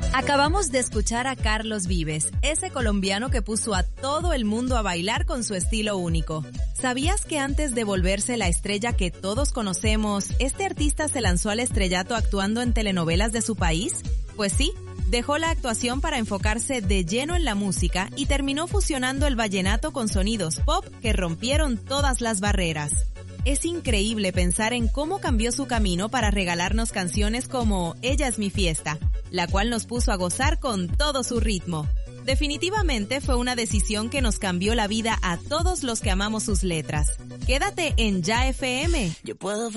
Acabamos de escuchar a Carlos Vives, ese colombiano que puso a todo el mundo a bailar con su estilo único. ¿Sabías que antes de volverse la estrella que todos conocemos, este artista se lanzó al estrellato actuando en telenovelas de su país? Pues sí, dejó la actuación para enfocarse de lleno en la música y terminó fusionando el vallenato con sonidos pop que rompieron todas las barreras. Es increíble pensar en cómo cambió su camino para regalarnos canciones como Ella es mi fiesta, la cual nos puso a gozar con todo su ritmo. Definitivamente fue una decisión que nos cambió la vida a todos los que amamos sus letras. Quédate en Ya FM. Yo puedo